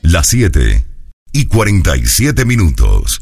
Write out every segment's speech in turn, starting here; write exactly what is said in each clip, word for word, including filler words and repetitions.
Las siete y cuarenta y siete minutos.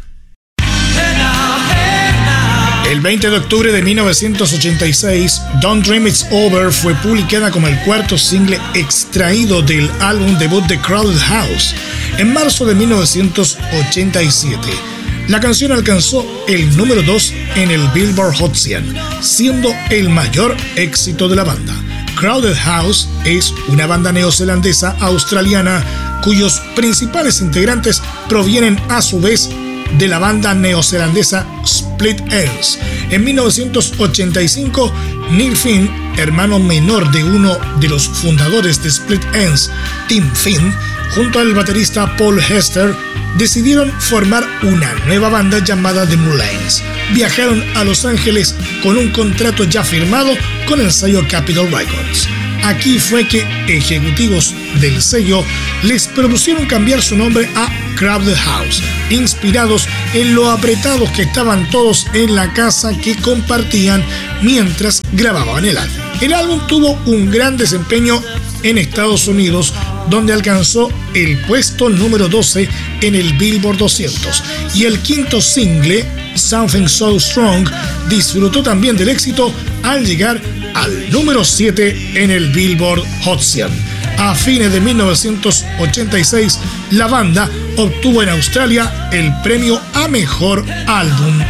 El veinte de octubre de mil novecientos ochenta y seis, Don't Dream It's Over fue publicada como el cuarto single extraído del álbum debut de Crowded House en marzo de mil novecientos ochenta y siete. La canción alcanzó el número dos en el Billboard Hot cien, siendo el mayor éxito de la banda. Crowded House es una banda neozelandesa australiana cuyos principales integrantes provienen a su vez de la banda neozelandesa Split Enz. En mil novecientos ochenta y cinco, Neil Finn, hermano menor de uno de los fundadores de Split Enz, Tim Finn, junto al baterista Paul Hester, decidieron formar una nueva banda llamada The Mullains. Viajaron a Los Ángeles con un contrato ya firmado con el sello Capitol Records. Aquí fue que ejecutivos del sello les propusieron cambiar su nombre a Crowded House, inspirados en lo apretados que estaban todos en la casa que compartían mientras grababan el álbum. El álbum tuvo un gran desempeño en Estados Unidos, donde alcanzó el puesto número doce en el Billboard doscientos, y el quinto single, Something So Strong, disfrutó también del éxito al llegar al número siete en el Billboard Hot cien. A fines de mil novecientos ochenta y seis, la banda obtuvo en Australia el premio a Mejor Álbum